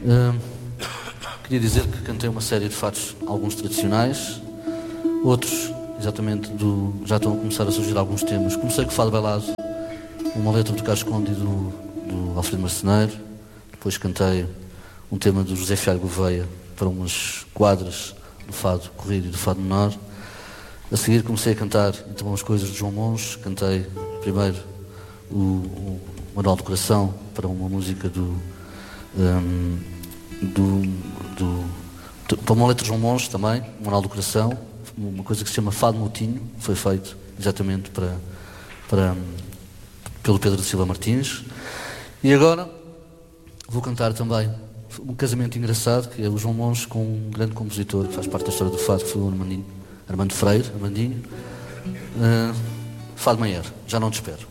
Queria dizer que cantei uma série de fados, alguns tradicionais, outros exatamente já estão a começar a surgir alguns temas. Comecei com o Fado Bailado, uma letra do Carlos Conde e do Alfredo Marceneiro. Depois cantei um tema do José Fialho Gouveia para umas quadras do Fado Corrido e do Fado Menor. A seguir comecei a cantar então as coisas de João Monge. Cantei primeiro o Manual do Coração para uma música para uma letra de João Monge também, o Manual do Coração, uma coisa que se chama Fado Moutinho, foi feito exatamente pelo Pedro Silva Martins. E agora vou cantar também um casamento engraçado, que é o João Monge com um grande compositor que faz parte da história do fado, que foi o Armando Freire, Armandinho. Fado Maior, Já Não Te Espero.